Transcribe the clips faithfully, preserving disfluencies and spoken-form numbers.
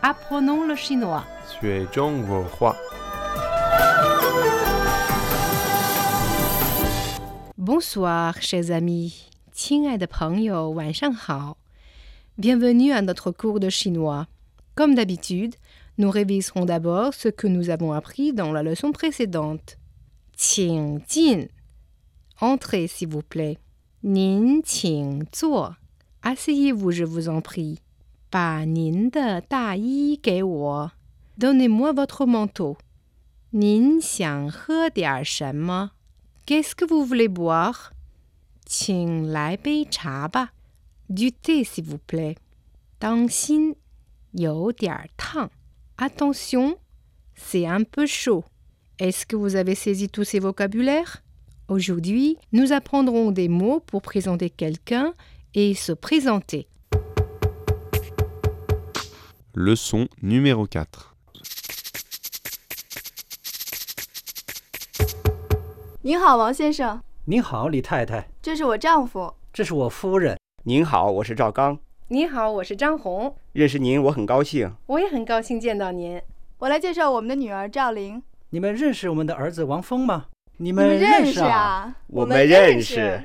apprenons le chinois. 学中文话。 Bonsoir, chers amis. 亲爱的朋友，晚上好。Bienvenue à notre cours de chinois. Comme d'habitude, nous réviserons d'abord ce que nous avons appris dans la leçon précédente. 请进 Entrez, s'il vous plaît. 您请坐 Asseyez-vous, je vous en prie. 把您的大衣给我 Donnez-moi votre manteau. 您想喝点什么 Qu'est-ce que vous voulez boire? 请来杯茶吧 Du thé, s'il vous plaît. 当心有点烫 Attention, c'est un peu chaud. Est-ce que vous avez saisi tous ces vocabulaires? Aujourd'hui, nous apprendrons des mots pour présenter quelqu'un et se présenter. Leçon numéro quatre. 您好，王先生。 您好，李太太。 这是我丈夫。 这是我夫人。 您好，我是赵刚。 你好，我是张红。 认识您，我很高兴。 我也很高兴见到您。 我来介绍我们的女儿赵玲。 你们认识我们的儿子王峰吗？你你们们认识识啊？ 啊？ 我们认识。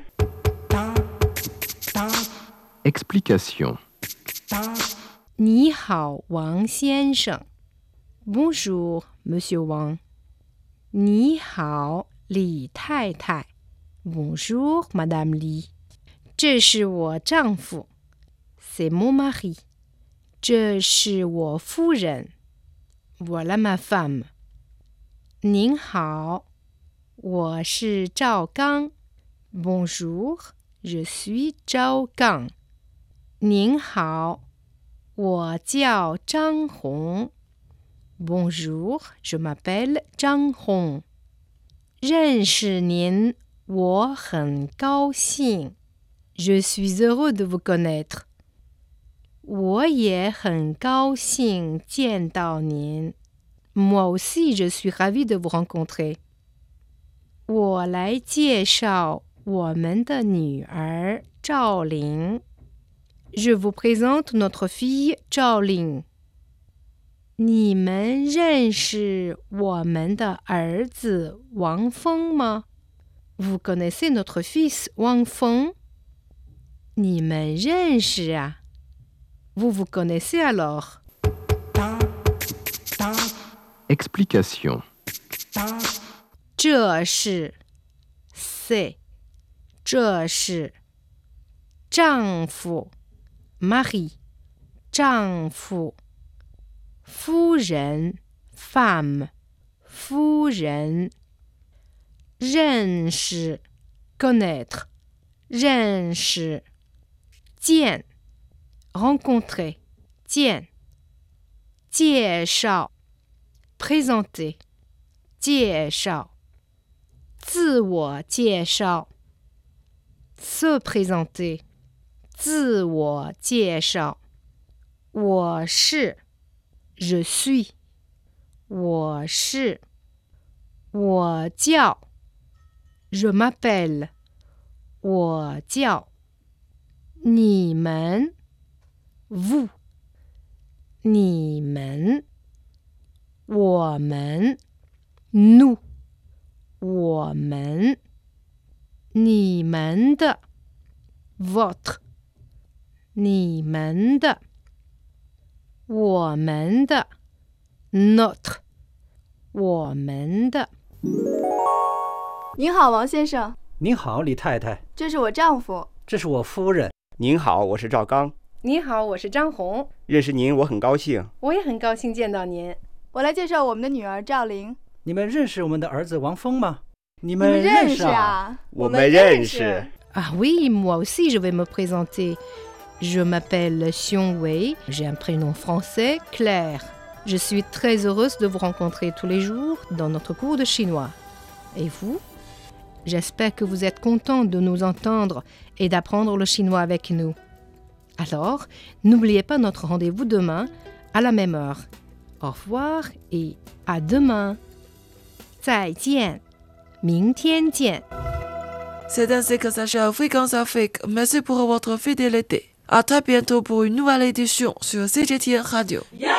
Explication. 你好，王先生。Bonjour, Monsieur Wang. 你好，李太太。Bonjour, Madame Li. 这是我丈夫。C'est mon mari. 这是我夫人。Voilà ma femme. 您好，我是赵刚。Bonjour, je suis 赵刚。您好，我叫张红。Bonjour, je m'appelle 张红。认识您，我很高兴。Je suis heureux de vous connaître. 我也很高兴见到您。Moi aussi, je suis ravie de vous rencontrer. 我来介绍我们的女儿赵玲。Je vous présente notre fille 赵玲。你们认识我们的儿子王峰吗？ Vous connaissez notre fils Wang Feng? 你们认识啊？ Vous vous connaissez alors? Explication. 这是 c'est 这是丈夫 mari 丈夫夫人 femme 夫人认识 connaître 认识见 rencontrer 见介绍 présenter 介绍自我介绍 se présenter 自我介绍我是 je suis 我是我叫 je m'appelle 我叫你们 vous 你们我们 nous 我们你们的 votre 你们的我们的 notre 我们的您好，王先生。 您好，李太太。 这是我丈夫。 这是我夫人。 您好，我是赵刚。 你好，我是张红。 认识您，我很高兴。 我也很高兴见到您。 我来介绍我们的女儿赵玲。 你们认识我们的儿子王峰吗？你你们们认识识啊？ 啊？ 我们认识。 Ah oui, moi aussi je vais me présenter. Je m'appelle Xiong Wei, j'ai un prénom français, Claire. Je suis très heureuse de vous rencontrer tous les jours dans notre cours de chinois. Et vous? J'espère que vous êtes content de nous entendre et d'apprendre le chinois avec nous. Alors, n'oubliez pas notre rendez-vous demain à la même heure. Au revoir et à demain. 再见，明天见。 C'est ainsi que s'achève Fréquence Afrique. Merci pour votre fidélité. À très bientôt pour une nouvelle édition sur C G T N Radio.